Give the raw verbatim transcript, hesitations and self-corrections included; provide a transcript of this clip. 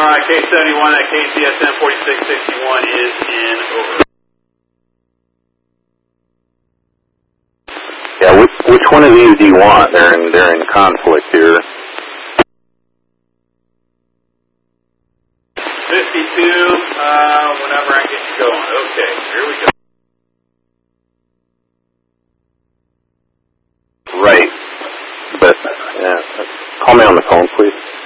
right, K seventy-one at K C S M forty-six sixty-one is in, over. Yeah, which, which one of these do you want? They're in, they're in conflict here. fifty-two, uh, whenever I get you going. Okay, here we go. Right. But, yeah, call me on the phone, please.